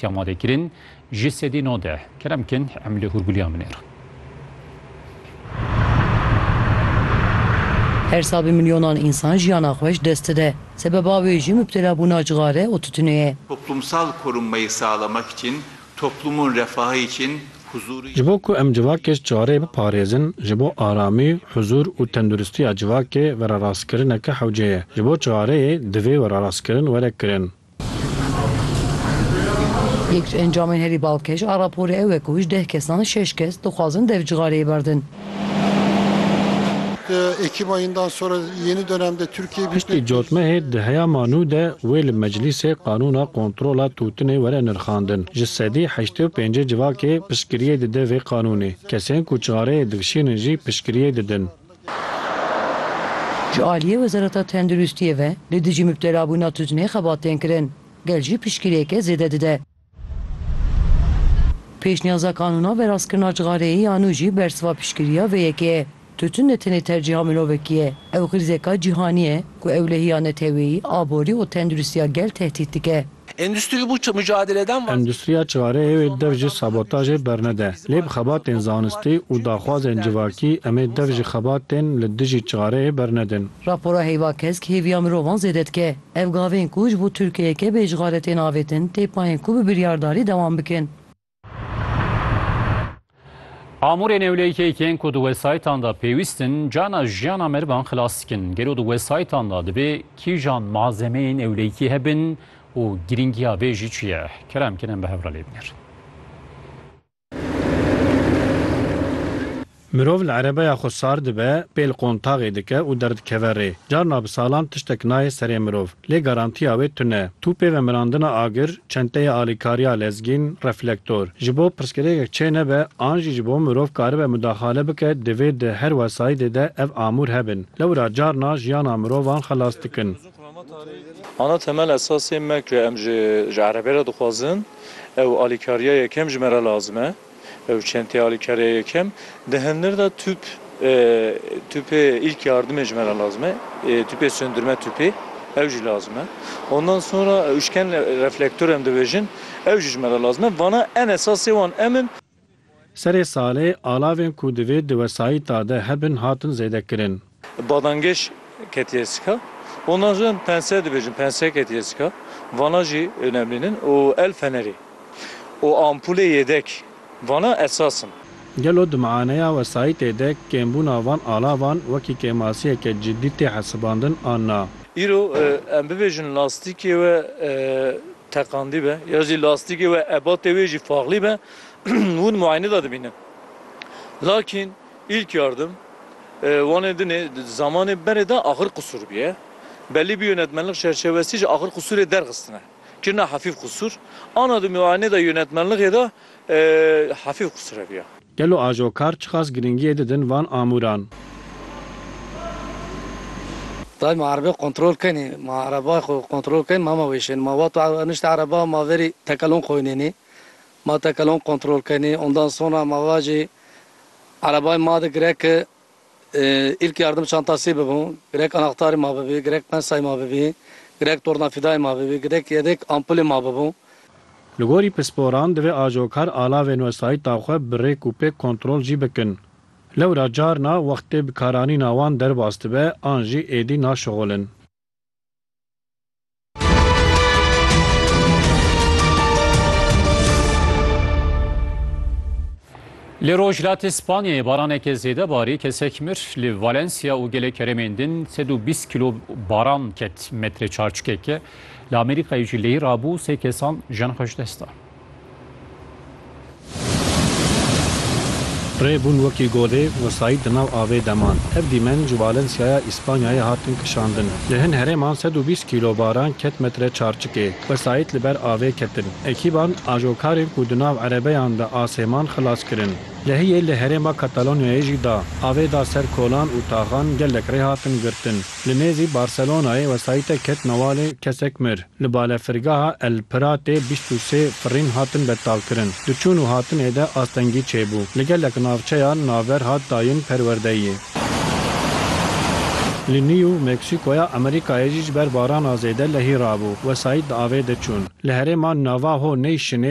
hatiye amadekirin ji sedî node. Keremkin Emîlê Hurgulîyan binêre. Her sabî milyonan insan jiyana xwe ji dest de. Sebeba wê jî müptelabûna cixare û tütünê. Toplumsal korunmayı sağlamak için, toplumun refahı için huzuru... Ji bo ku em civakê çarê biparêzin, ji bo aramî, huzur û tenduristiya civakê werarastkirineke hewce ye. Ji bo çareyê divê werarastkirin were kirin. Yek ji encamên herî balkêş a raporê ew e ku ji 10 kesan 6 kes dixwazin dev cixareyê berdin. Ekim ayından sonra yeni dönemde Türkiye Piştî cotmehê di heya manû de wê li meclîsê qanûna kontrola tûtinê were nirxandin. Ji sedî 85 civakê piştgiriyê dide vê qanûnê. Kesên ku çareyê dikşînin jî piştgiriyê didin. Ji aliyê Wezareta Tenduristiyê ve li dijî müptelabûna tütünê xebat tên kirin. Gel jî piştgiriyeke zêde dide. Pêşniyaza qanûna verastkirina cixareyê yanû jî bersiva piştgiriya vê yekê ye. Tütün ne tenê terciha mirovekî ye. Ew xîzeka cîhanî ye ku ewlehiya neteweyî, aborî û tenduristiya gel tehdît dike. Endüstri bu mücadeleden var. Endüstriya çareyê wê dev ji sabotajê bernede. Lê bi xebatên zanistî û daxwazên civakî em ê dev ji xebatên li dijî çareyê bernedin. Rapora heyva kesk hêviya mirovan zêde dike. Ev gavên ku ji bo Tirkiyeyeke bêjixaretên avêtin têpayên ku bi biryardarî dewam bikin. Amûrên ewleyîkeyên ku di wesaytan da pêwîstin cana jiyana merivan xilas dikin. Gelo di wesaytan da dibe kîjan malzemeyên ewleyîkî hebin û giringiya vê jî çi ye. Keremkin em bi hevra lê binêrin. Mirov li erebeya xwe sar dibe, pêl kontaxê dike û derdikeve rê. Carna bi salan tiştek nayê serê mirov. Lê garantiya wê tune. Tûpê ve mirandina agir, çenteyê alîkariya lezgîn, reflektor. Ji bo pirsgirêkek çê nebe, an jî ji bo mirov karibe müdaxale bike divê di her wesayîdê de ev amûr hebin. Lewra carna jiyana mirovan xelas dikin. Ana temel esasê me ku em ji erebera dixwazin, ew alîkariya yekem ji me re lazim e. Ev çentê alîkariya yekem dehenler de tüpê ilk yardım ecmera lazım e. Tüpê söndürme tüpê ev jî lazım e. Ondan sonra üçgen reflektör em dibêjin ev jî me re lazım e. Vana en esasê wan emin. Serê salê alavên ku divê di wesayîta de hebin hatin zêdekirin. Badangeş ketiye sıka. Ondan sonra pense dibêjin pense ketiye sıka. Vana jî önemlinin o el feneri. O ampulê yedek. Vana esasın. Gelo di meaneya wesayîtê de kêmbûna van alavan wekî kêmasiyeke ciddî tê hesibandin an na. İro em bibêjin lastikê ve teqandî be ya jî lastikê ve ebatê wê jî faxlî be hûn muayene da dibînin. Lakin ilk yardım wanê dinê zamanê berê de ahir kusur biye. Belli bir yönetmenlik çerçevesi jî ahir kusurê derxistine. Kirine hafif kusur. Ana di muayene da yönetmenlikê de hafif kusur biye. Gelo ajokar çixas giringiyê didin van amûran. Daima araba kontrol keni, ma araba kontrol ken mama wişin, ma vat nişte araba ma veri tekalon koyneni, ma tekalon kontrol keni, ondan sonra ma vaci arabayı ma da gerek ilk yardım çantası bebun, gerek anahtarı ma bebi, gerek pensay ma bebi, gerek tornavida ma bebi, gerek yedek ampulü ma bebun. Li gorî pisporan divê ajokar alavên wesayîta xwe bi rêk û pêk kontrol jî bikin. Lewra carna wextê bikaranîna wan derbas dibe, an jî êdî naşixolin. Li rojhilatê Spanyayê baraneke zêde barî kesek mir li Valencia û gelek herêmên din 120 kilo baran ket metre çarçikeke li Amerîkayê jî lehî rabû sê kesan jan xwe ji dest da. Rêbûn wekî godê wesayît di nav avê deman. Ev dîmen ji Valenciaya İspanyayê hatin kişandin. Li hin herêman 120 kilo baran ket metre çarçikê. Wesayît li ber avê ketin. Ekîban ajokarên ku di nav erebeyan de asêman xilas kirin. Lehiyê li herêma Katalonyayê jî da. Avê da ser kolan û taxan gelek rê hatin girtin. Li nêzî Barcelonayê wesayîte ket newalê kesek mir. Li balefirgeha El Pratê 23 firîn hatin betalkirin. Diçûn û hatinê de astengî çêbû. Li gelek navçeyan naver hat dayên perwerdeyê. Li New Meksîkoya Amerîkayê jî ji ber barana zêde lehî rabû. Wesayît di avê de çûn. Li herêma Navajo Nationê